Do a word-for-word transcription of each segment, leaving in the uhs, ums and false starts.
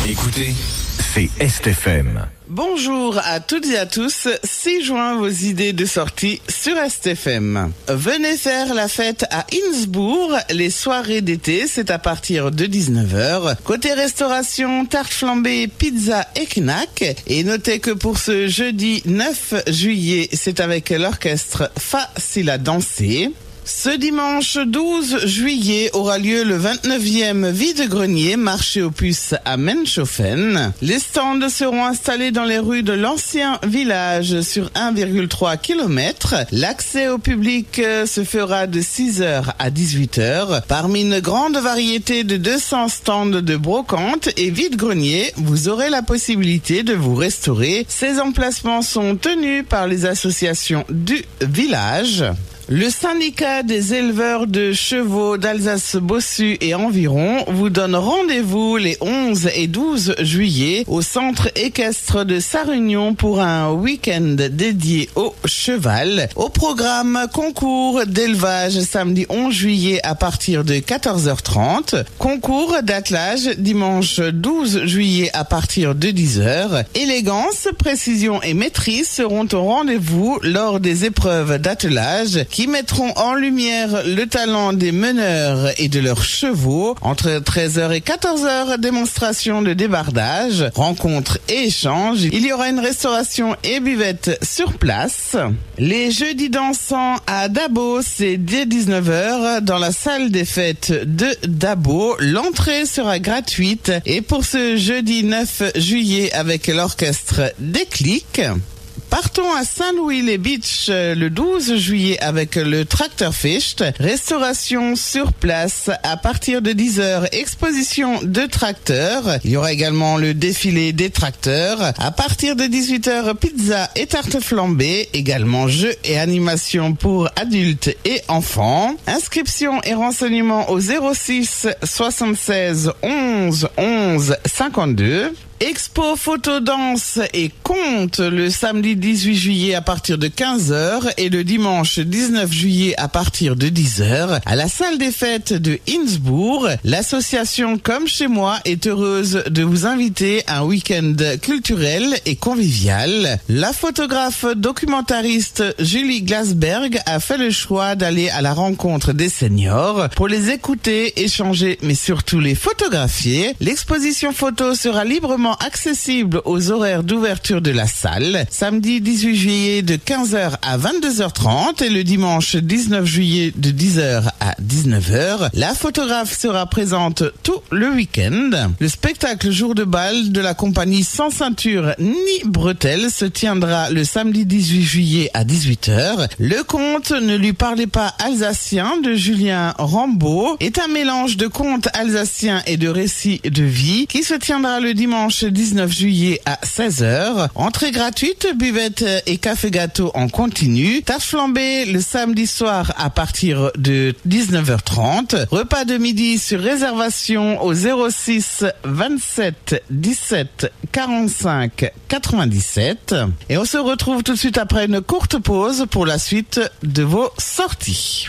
Écoutez, c'est Est F M. Bonjour à toutes et à tous, six juin vos idées de sortie sur Est F M. Venez faire la fête à Innsbruck, les soirées d'été, c'est à partir de dix-neuf heures. Côté restauration, tarte flambée, pizza et knack. Et notez que pour ce jeudi neuf juillet, c'est avec l'orchestre Facile à danser. Ce dimanche douze juillet aura lieu le vingt-neuvième vide-grenier marché aux puces à Menshofen. Les stands seront installés dans les rues de l'ancien village sur un virgule trois kilomètres. L'accès au public se fera de six heures à dix-huit heures. Parmi une grande variété de deux cents stands de brocante et vide-grenier, vous aurez la possibilité de vous restaurer. Ces emplacements sont tenus par les associations du village. Le syndicat des éleveurs de chevaux d'Alsace-Bossu et environ vous donne rendez-vous les onze et douze juillet au centre équestre de Sarre-Union pour un week-end dédié au cheval. Au programme, concours d'élevage samedi onze juillet à partir de quatorze heures trente, concours d'attelage dimanche douze juillet à partir de dix heures. Élégance, précision et maîtrise seront au rendez-vous lors des épreuves d'attelage qui mettront en lumière le talent des meneurs et de leurs chevaux. Entre treize heures et quatorze heures, démonstration de débardage, rencontres et échanges. Il y aura une restauration et buvette sur place. Les jeudis dansants à Dabo, c'est dès dix-neuf heures dans la salle des fêtes de Dabo. L'entrée sera gratuite et pour ce jeudi neuf juillet avec l'orchestre Déclic. Partons à Saint-Louis-les-Beach le douze juillet avec le Tracteur Fecht. Restauration sur place à partir de dix heures. Exposition de tracteurs. Il y aura également le défilé des tracteurs. À partir de dix-huit heures, pizza et tarte flambée. Également jeux et animations pour adultes et enfants. Inscription et renseignements au zéro six soixante-seize onze onze cinquante-deux. Expo photo danse et conte le samedi dix-huit juillet à partir de quinze heures et le dimanche dix-neuf juillet à partir de dix heures à la salle des fêtes de Innsbruck. L'association Comme chez moi est heureuse de vous inviter à un week-end culturel et convivial. La photographe documentariste Julie Glasberg a fait le choix d'aller à la rencontre des seniors pour les écouter, échanger mais surtout les photographier. L'exposition photo sera librement accessible aux horaires d'ouverture de la salle, samedi dix-huit juillet de quinze heures à vingt-deux heures trente et le dimanche dix-neuf juillet de dix heures à dix-neuf heures. La photographe sera présente tout le week-end. Le spectacle jour de bal de la compagnie Sans ceinture ni bretelles se tiendra le samedi dix-huit juillet à dix-huit heures. Le conte Ne lui parlez pas alsacien de Julien Rambaud est un mélange de contes alsaciens et de récits de vie qui se tiendra le dimanche dix-neuf juillet à seize heures. Entrée gratuite, buvette et café gâteau en continu. Tarte flambée le samedi soir à partir de dix-neuf heures trente. Repas de midi sur réservation au zéro six vingt-sept dix-sept quarante-cinq quatre-vingt-dix-sept. Et on se retrouve tout de suite après une courte pause pour la suite de vos sorties.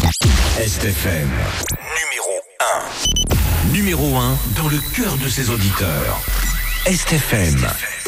Est F M, numéro un. Numéro un dans le cœur de ses auditeurs. Est F M.